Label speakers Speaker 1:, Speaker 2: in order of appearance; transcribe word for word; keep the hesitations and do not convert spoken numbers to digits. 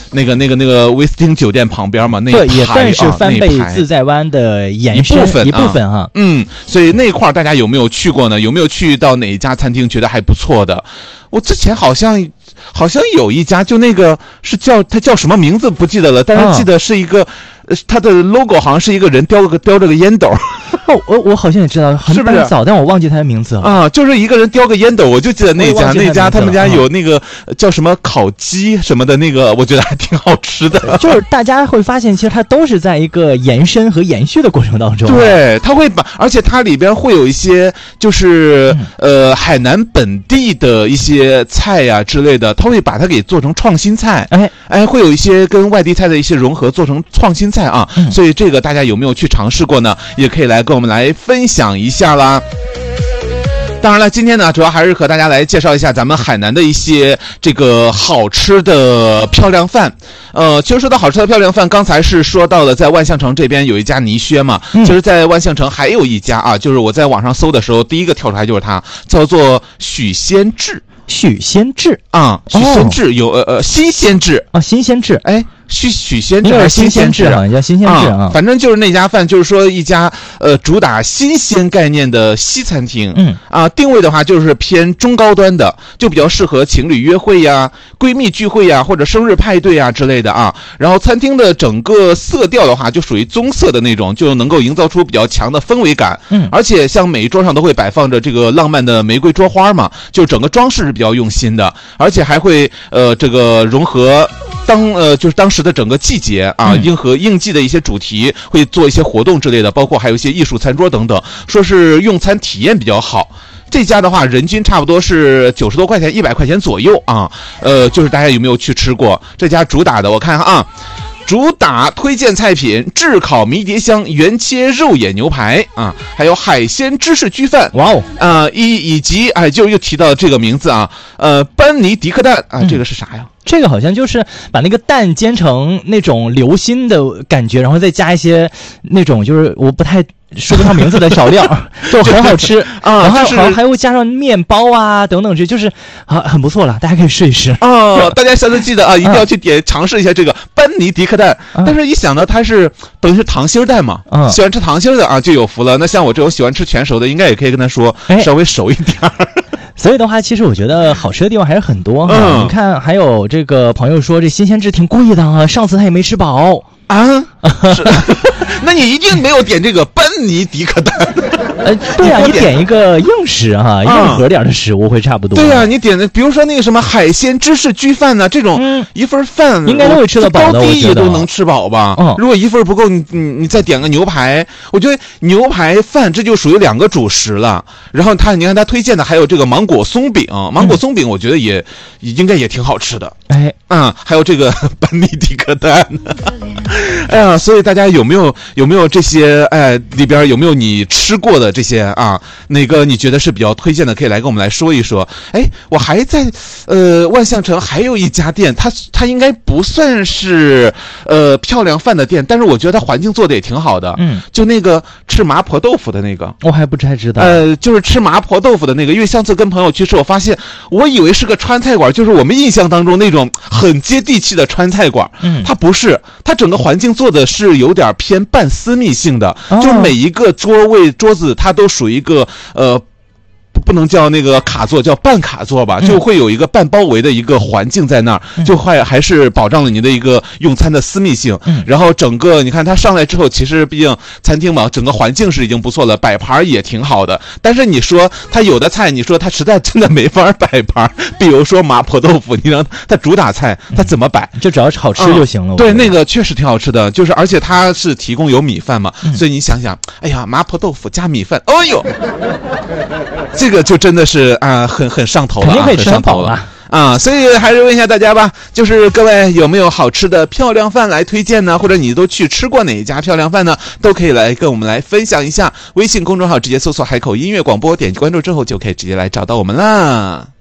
Speaker 1: 那个那个那个威斯汀酒店旁边嘛，那
Speaker 2: 对，也算是
Speaker 1: 啊
Speaker 2: 翻倍自在湾的延伸
Speaker 1: 一部分
Speaker 2: 一部分哈、啊。
Speaker 1: 嗯，所以那块大家有没有去过呢？有没有去到哪一家餐厅觉得还不错的？我之前好像好像有一家，就那个是叫它叫什么名字不记得了，但是记得是一个，呃、它的 logo 好像是一个人叼个叼着个烟斗。
Speaker 2: 哦，我我好像也知道，很早，但我忘记他的名字了
Speaker 1: 啊，就是一个人叼个烟斗，我就记得那家，那家他们家有那个、嗯、叫什么烤鸡什么的，那个我觉得还挺好吃的。
Speaker 2: 就是大家会发现，其实它都是在一个延伸和延续的过程当中。
Speaker 1: 对，它会把，而且它里边会有一些就是、嗯、呃海南本地的一些菜呀、啊、之类的，它会把它给做成创新菜。哎哎，会有一些跟外地菜的一些融合，做成创新菜啊。嗯、所以这个大家有没有去尝试过呢？也可以来跟我们来分享一下啦。当然了，今天呢，主要还是和大家来介绍一下咱们海南的一些这个好吃的漂亮饭。呃，其实说到好吃的漂亮饭，刚才是说到了在万象城这边有一家泥靴嘛，嗯、其实在万象城还有一家啊，就是我在网上搜的时候，第一个跳出来就是它，叫做许仙志。
Speaker 2: 许仙志
Speaker 1: 啊、嗯，许仙志、哦、有呃呃新鲜志
Speaker 2: 啊，新鲜志，
Speaker 1: 哎。许许仙志
Speaker 2: 还是新鲜志啊？叫新鲜志啊、
Speaker 1: 嗯，反正就是那家饭，就是说一家呃主打新鲜概念的西餐厅。嗯啊，定位的话就是偏中高端的，就比较适合情侣约会呀、闺蜜聚会呀或者生日派对呀之类的啊。然后餐厅的整个色调的话，就属于棕色的那种，就能够营造出比较强的氛围感。嗯，而且像每一桌上都会摆放着这个浪漫的玫瑰桌花嘛，就整个装饰是比较用心的，而且还会呃这个融合当呃就是当时的整个季节啊，应和应季的一些主题，会做一些活动之类的，包括还有一些艺术餐桌等等，说是用餐体验比较好。这家的话，人均差不多是九十多块钱、一百块钱左右啊。呃，就是大家有没有去吃过这家主打的？我看看啊。主打推荐菜品：炙烤迷迭香、原切肉眼牛排啊，还有海鲜芝士焗饭。哇哦，啊，以以及哎，就又提到这个名字啊，呃，班尼迪克蛋啊，这个是啥呀？
Speaker 2: 嗯，这个好像就是把那个蛋煎成那种流心的感觉，然后再加一些那种就是我不太说不上名字的调料，就很好吃啊。然后好像还会加上面包啊等等，这就是啊很不错了，大家可以试一试
Speaker 1: 啊。大家下次记得啊，一定要去点尝试一下这个班尼迪克蛋。啊、但是一想到它是等于是溏心蛋嘛，啊、喜欢吃溏心的啊就有福了。那像我这种喜欢吃全熟的，应该也可以跟他说稍微熟一点。
Speaker 2: 所以的话，其实我觉得好吃的地方还是很多哈。嗯、你看，还有这个朋友说这新鲜志挺贵的啊，上次他也没吃饱
Speaker 1: 啊。是那你一定没有点这个班尼迪克蛋。
Speaker 2: 呃，对啊，你点一个硬食哈、啊，硬核点的食物会差不多。
Speaker 1: 对啊，你点的，比如说那个什么海鲜芝士焗饭呢，这种、嗯、一份饭
Speaker 2: 应该都会吃得饱的，
Speaker 1: 高低也都能吃饱吧。嗯，如果一份不够，你你你再点个牛排，我觉得牛排饭这就属于两个主食了。然后他，你看他推荐的还有这个芒果松饼，芒果松饼我觉得也、嗯、应该也挺好吃的。哎，嗯，还有这个班尼迪克蛋。哎呀，所以大家有没有有没有这些哎里边有没有你吃过的这些啊？哪个你觉得是比较推荐的，可以来跟我们来说一说。哎，我还在呃万象城还有一家店，它它应该不算是呃漂亮饭的店，但是我觉得它环境做的也挺好的。嗯，就那个吃麻婆豆腐的那个，
Speaker 2: 我还不太知道。
Speaker 1: 呃，就是吃麻婆豆腐的那个，因为上次跟朋友去吃，我发现我以为是个川菜馆，就是我们印象当中那种很接地气的川菜馆。嗯，它不是，它整个环境做的是有点偏半私密性的，哦、就是每一个桌位桌子它都属于一个呃。不能叫那个卡座，叫半卡座吧，就会有一个半包围的一个环境在那儿，嗯、就会还是保障了你的一个用餐的私密性。嗯、然后整个你看它上来之后，其实毕竟餐厅嘛，整个环境是已经不错了，摆盘也挺好的。但是你说它有的菜，你说它实在真的没法摆盘，比如说麻婆豆腐，你让它主打菜，它怎么摆？
Speaker 2: 嗯、就只要好吃就行了。
Speaker 1: 嗯、对，那个确实挺好吃的，就是而且它是提供有米饭嘛，嗯、所以你想想，哎呀，麻婆豆腐加米饭，哦呦。这个就真的是啊、呃，很很上头了，
Speaker 2: 肯定可以吃饱了
Speaker 1: 啊！所以还是问一下大家吧，就是各位有没有好吃的漂亮饭来推荐呢？或者你都去吃过哪一家漂亮饭呢？都可以来跟我们来分享一下。微信公众号直接搜索海口音乐广播，点击关注之后就可以直接来找到我们啦。